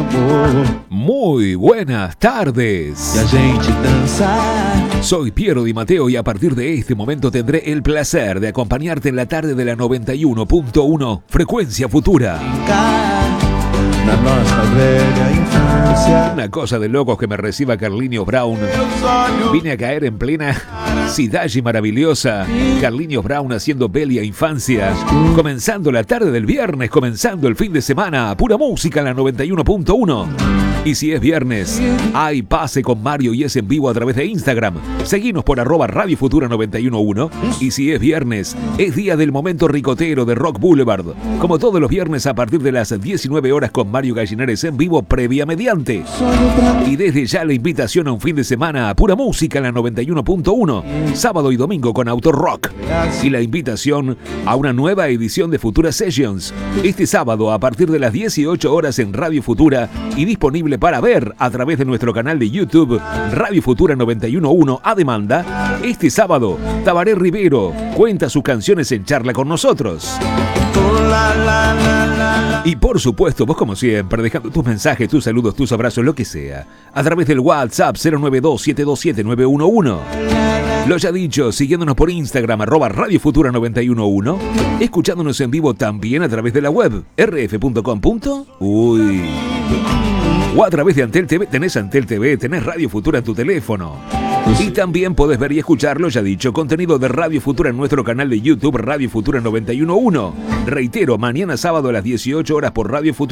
amor Muy buenas tardes. e a gente dançar. Soy Piero Di Matteo y a partir de este momento tendré el placer de acompañarte en la tarde de la 91.1 Frecuencia Futura. Na nossa velha infância. Una cosa de locos que me reciba Carlinhos Brown. Vine a caer en plena Cidade maravillosa. Carlinhos Brown haciendo Bella Infancia. Comenzando la tarde del viernes, comenzando el fin de semana. Pura música en la 91.1. Y si es viernes, hay pase con Mario y es en vivo a través de Instagram. Seguinos por @Radio Futura 911. Y si es viernes, es día del momento ricotero de Rock Boulevard. Como todos los viernes a partir de las 19 horas con Mario Gallinares en vivo previa mediante. Y desde ya la invitación a un fin de semana a pura música en la 91.1. Sábado y domingo con Auto Rock. Y la invitación a una nueva edición de Futura Sessions. Este sábado a partir de las 18 horas en Radio Futura y disponible para ver a través de nuestro canal de YouTube Radio Futura 911 a demanda. Este sábado, Tabaré Rivero cuenta sus canciones en charla con nosotros. Y por supuesto, vos como siempre, dejando tus mensajes, tus saludos, tus abrazos, lo que sea, a través del WhatsApp 092-727-911. Lo ya dicho, siguiéndonos por Instagram, @Radio Futura 911, escuchándonos en vivo también a través de la web, rf.com.uy. O a través de Antel TV, tenés Antel TV, tenés Radio Futura en tu teléfono. Y también podés ver y escucharlo, ya dicho, contenido de Radio Futura en nuestro canal de YouTube, Radio Futura 911. Reitero, mañana sábado a las 18 horas por Radio Futura.